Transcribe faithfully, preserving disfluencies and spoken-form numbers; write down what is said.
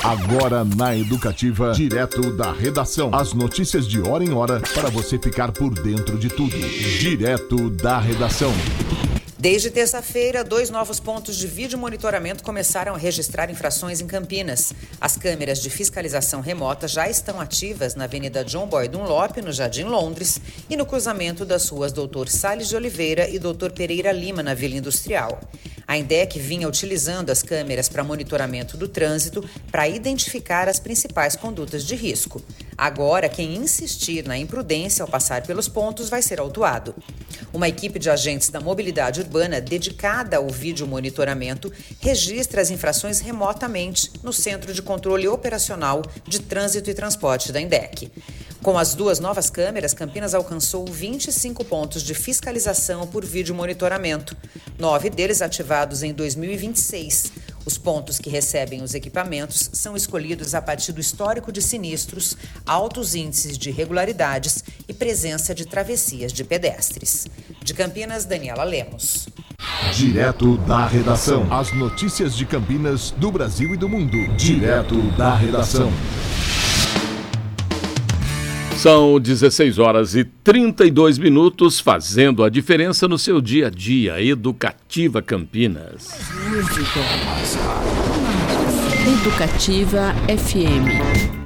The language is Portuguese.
Agora na Educativa, direto da redação. As notícias de hora em hora para você ficar por dentro de tudo. Direto da redação. Desde terça-feira, dois novos pontos de vídeo monitoramento começaram a registrar infrações em Campinas. As câmeras de fiscalização remota já estão ativas na Avenida John Boy Dunlop, no Jardim Londres, e no cruzamento das ruas doutor Salles de Oliveira e doutor Pereira Lima, na Vila Industrial. A INDEC vinha utilizando as câmeras para monitoramento do trânsito para identificar as principais condutas de risco. Agora, quem insistir na imprudência ao passar pelos pontos vai ser autuado. Uma equipe de agentes da mobilidade urbana dedicada ao vídeo monitoramento registra as infrações remotamente no Centro de Controle Operacional de Trânsito e Transporte da INDEC. Com as duas novas câmeras, Campinas alcançou vinte e cinco pontos de fiscalização por vídeo monitoramento, nove deles ativados em dois mil e vinte e seis. Os pontos que recebem os equipamentos são escolhidos a partir do histórico de sinistros, altos índices de irregularidades e presença de travessias de pedestres. De Campinas, Daniela Lemos. Direto da redação. As notícias de Campinas, do Brasil e do mundo. Direto da redação. São dezesseis horas e trinta e dois minutos, fazendo a diferença no seu dia a dia. Educativa Campinas. Educativa F M.